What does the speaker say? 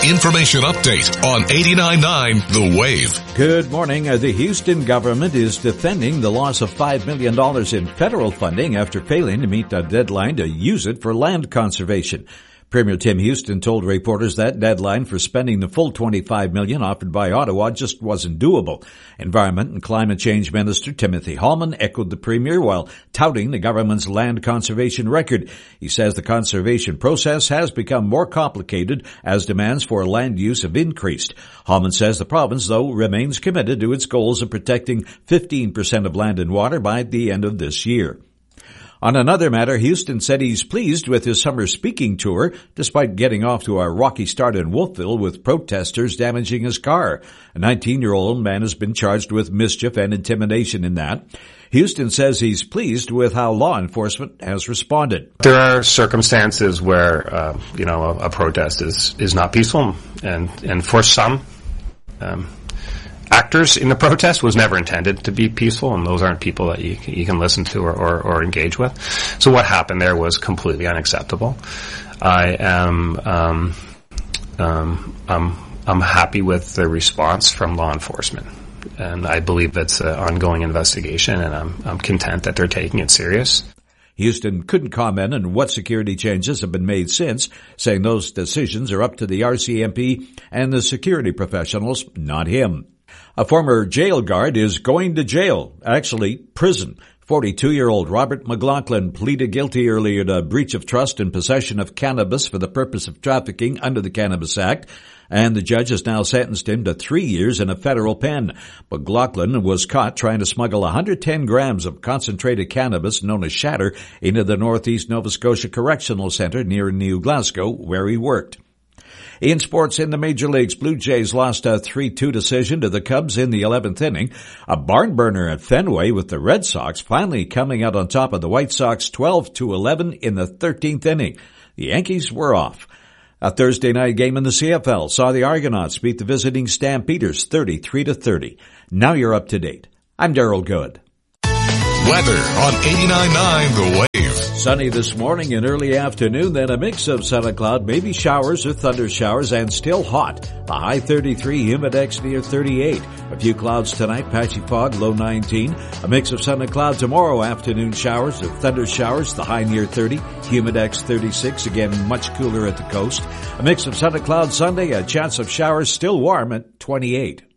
information update on 89.9 The Wave. Good morning. The Houston government is defending the loss of $5 million in federal funding after failing to meet the deadline to use it for land conservation. Premier Tim Houston told reporters that deadline for spending the full $25 million offered by Ottawa just wasn't doable. Environment and Climate Change Minister Timothy Hallman echoed the Premier while touting the government's land conservation record. He says the conservation process has become more complicated as demands for land use have increased. Hallman says the province, though, remains committed to its goals of protecting 15% of land and water by the end of this year. On another matter, Houston said he's pleased with his summer speaking tour, despite getting off to a rocky start in Wolfville with protesters damaging his car. A 19-year-old man has been charged with mischief and intimidation in that. Houston says he's pleased with how law enforcement has responded. There are circumstances where, a protest is not peaceful, and for some, actors in the protest was never intended to be peaceful, and those aren't people that you can listen to or engage with. So what happened there was completely unacceptable. I'm happy with the response from law enforcement, and I believe that's an ongoing investigation, and I'm content that they're taking it serious. Houston couldn't comment on what security changes have been made since, saying those decisions are up to the RCMP and the security professionals, not him. A former jail guard is going to jail, actually prison. 42-year-old Robert McLaughlin pleaded guilty earlier to breach of trust and possession of cannabis for the purpose of trafficking under the Cannabis Act, and the judge has now sentenced him to 3 years in a federal pen. McLaughlin was caught trying to smuggle 110 grams of concentrated cannabis known as shatter into the Northeast Nova Scotia Correctional Centre near New Glasgow, where he worked. In sports in the Major Leagues, Blue Jays lost a 3-2 decision to the Cubs in the 11th inning. A barn burner at Fenway with the Red Sox finally coming out on top of the White Sox 12-11 in the 13th inning. The Yankees were off. A Thursday night game in the CFL saw the Argonauts beat the visiting Stampeders 33-30. Now you're up to date. I'm Daryl Good. Weather on 89.9 The Wave. Sunny this morning and early afternoon, then a mix of sun and cloud, maybe showers or thunder showers, and still hot. The high 33, humidex near 38. A few clouds tonight, patchy fog, low 19. A mix of sun and cloud tomorrow, afternoon showers or thunder showers, the high near 30. Humidex 36, again much cooler at the coast. A mix of sun and cloud Sunday, a chance of showers, still warm at 28.